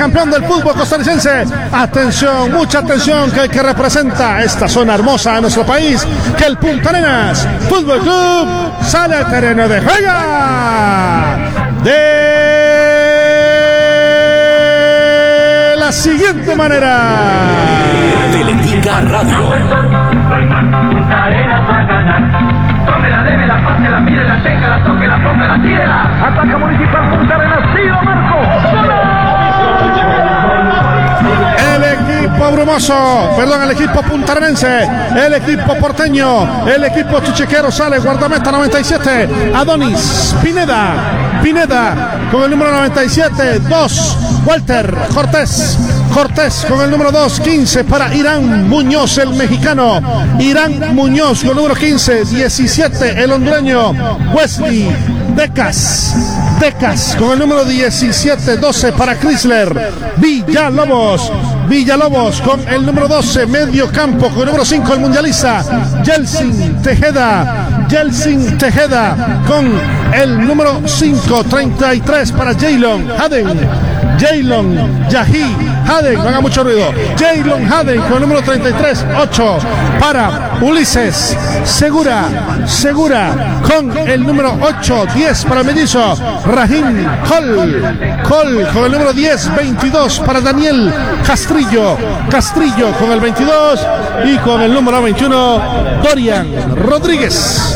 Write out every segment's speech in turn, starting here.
campeón del fútbol costarricense. Atención, mucha atención, que representa esta zona hermosa de nuestro país, que el Punta Arenas Fútbol Club sale al terreno de juego de la siguiente manera. Teletica Radio. Punta Arenas va a ganar. Tome la debe, la pase, la mire, la checa, la toque, la ponga, la tira. Ataca Municipal Punta Arenas, tiro, Marco. El equipo brumoso, perdón, el equipo puntarenense, el equipo porteño, el equipo chichequero sale, guardameta 97, Adonis Pineda con el número 97, 2, Walter Cortés con el número 2, 15 para Irán Muñoz, el mexicano, Irán Muñoz con el número 15, 17, el hondureño, Wesley Decas con el número 17, 12 para Chrysler Villalobos con el número 12, medio campo con el número 5, el mundialista Yeltsin Tejeda con el número 5, 33 para Jaylon Yahi Haden, no haga mucho ruido. Jaylon Haden con el número 33, 8 para Ulises Segura con el número 8, 10 para el mellizo Rahim Col con el número 10, 22 para Daniel Castrillo con el 22 y con el número 21 Dorian Rodríguez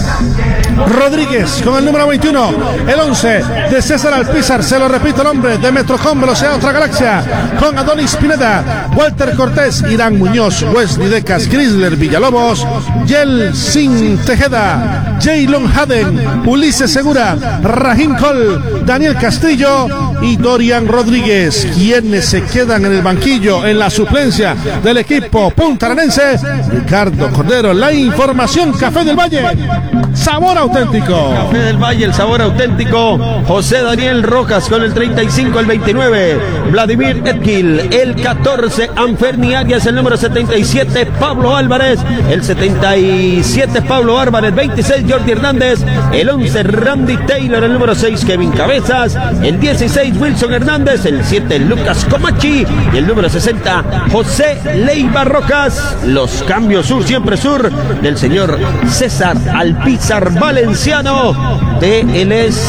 con el número 21, el 11 de César Alpizar, se lo repito el nombre, de Metrocom, Velocidad Otra Galaxia, con Adonis Pineda, Walter Cortés, Irán Muñoz, Wesley Decas, Chrysler Villalobos, Yeltsin Tejeda, Jaylon Haden, Ulises Segura, Rahim Col, Daniel Castillo y Dorian Rodríguez, quienes se quedan en el banquillo en la suplencia del equipo puntarenense. Ricardo Cordero, la información. Café del Valle, sabor auténtico. Café del Valle, el sabor auténtico. José Daniel Rojas con el 35, el 29, Vladimir Edgil, el 14, Anferni Arias, el número 77, Pablo Álvarez, el 77, Pablo Álvarez, 26, Jordi Hernández, el 11, Randy Taylor, el número 6, Kevin Cabezas, el 16, Wilson Hernández, el 7, Lucas Comachi y el número 60, José Leiva Rojas. Los cambios sur, siempre sur, del señor César Alpizar Valenciano, de el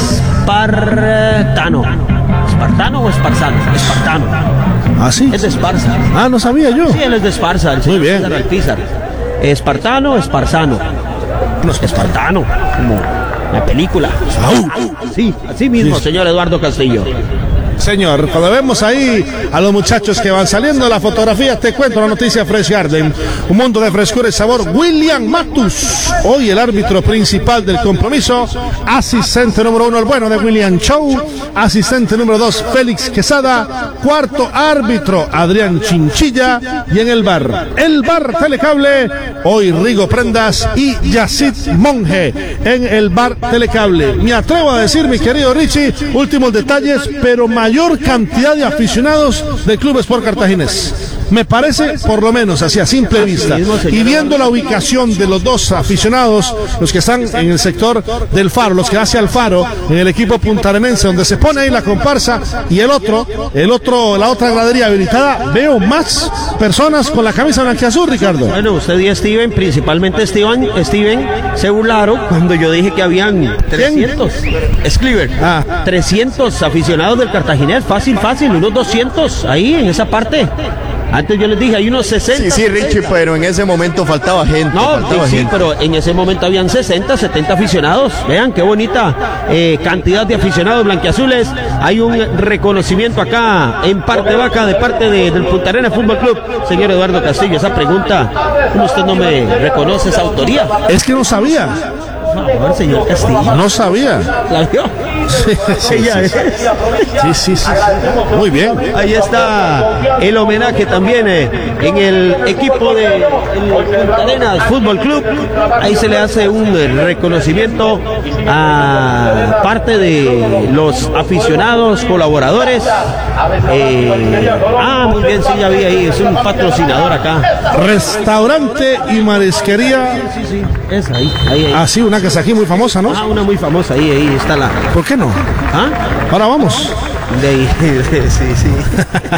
Espartano. ¿Espartano o Esparzano? Espartano. ¿Ah, sí? Es de Esparza. Ah, no sabía yo. Sí, él es de Esparza, el señor César Alpizar. Espartano, Esparzano. No, Espartano, como la película. Sí, así mismo, señor Eduardo Castillo. Señor, cuando vemos ahí a los muchachos que van saliendo la fotografía, te cuento la noticia Fresh Garden, un mundo de frescura y sabor. William Matus, hoy el árbitro principal del compromiso, asistente número 1 el bueno de William Chow, asistente número 2 Félix Quesada, cuarto árbitro Adrián Chinchilla, y en el bar Telecable, hoy Rigo Prendas y Yacid Monge en el bar Telecable. Me atrevo a decir, mi querido Richie, últimos detalles, pero mayor cantidad de aficionados del Club Sport Cartaginés. Me parece, por lo menos, así a simple vista, y viendo la ubicación de los dos aficionados, los que están en el sector del Faro, los que hacia el Faro, en el equipo puntarenense, donde se pone ahí la comparsa, y la otra gradería habilitada, veo más personas con la camisa blanquiazul, Ricardo. Bueno, usted y Steven, principalmente Steven, se burlaron cuando yo dije que habían 300. Escliver. 300 aficionados del Cartaginés, fácil, unos 200 ahí en esa parte. Antes yo les dije, hay unos 60. Sí, Richie, pero en ese momento faltaba gente. Sí, pero en ese momento habían 60, 70 aficionados. Vean qué bonita cantidad de aficionados blanquiazules. Hay un reconocimiento acá en Parte Vaca de parte del Punta Arenas Fútbol Club. Señor Eduardo Castillo, esa pregunta, ¿cómo usted no me reconoce esa autoría? Es que no sabía. Por favor, señor Castillo. No sabía. ¿La vio? Sí. Muy bien. Ahí está el homenaje también en el equipo de Punta Arenas Fútbol Club. Ahí se le hace un reconocimiento a parte de los aficionados, colaboradores. Muy bien, sí, ya vi ahí, es un patrocinador acá. Restaurante y marisquería. Sí, es ahí. Ah, sí, una que es aquí muy famosa, ¿no? Una muy famosa, ahí está la. ¿Por qué no? ¿Ah? Ahora vamos. De ahí, sí.